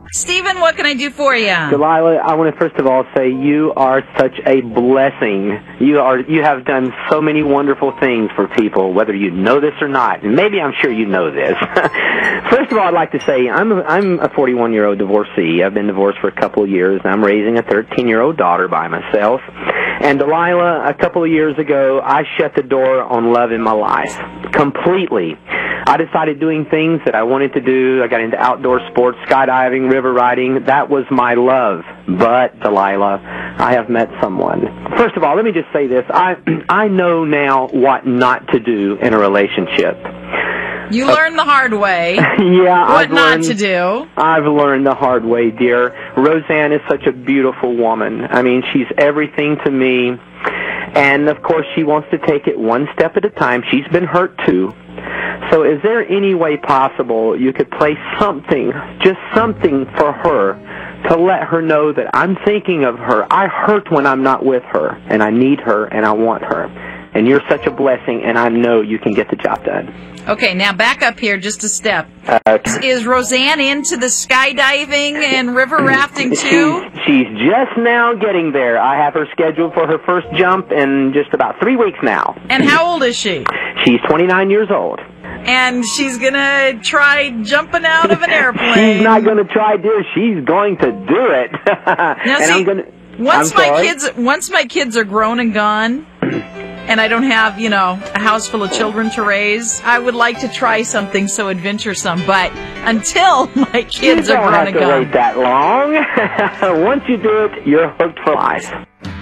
Stephen, what can I do for you? Delilah, I want to first of all say you are such a blessing. You have done so many wonderful things for people, whether you know this or not. And maybe I'm sure you know this. First of all, I'd like to say I'm a 41-year-old divorcee. I've been divorced for a couple of years, and I'm raising a 13-year-old daughter by myself. And Delilah, a couple of years ago, I shut the door on love in my life completely. I decided doing things that I wanted to do. I got into outdoor sports, skydiving, river riding. That was my love. But, Delilah, I have met someone. First of all, let me just say this. I know now what not to do in a relationship. You learned the hard way. Yeah, what not to do. I've learned the hard way, dear. Roseanne is such a beautiful woman. I mean, she's everything to me. And, of course, she wants to take it one step at a time. She's been hurt, too. So is there any way possible you could play something, just something for her to let her know that I'm thinking of her? I hurt when I'm not with her, and I need her, and I want her. And you're such a blessing, and I know you can get the job done. Okay, now back up here just a step. Is Roseanne into the skydiving and river rafting, too? She's just now getting there. I have her scheduled for her first jump in just about 3 weeks now. And how old is she? She's 29 years old. And she's going to try jumping out of an airplane. She's not going to try, dear. She's going to do it. Now, and see, I'm gonna, once my kids are grown and gone, and I don't have, a house full of children to raise, I would like to try something so adventuresome. But until my kids are grown and gone. You don't have to wait that long. Once you do it, you're hooked for life.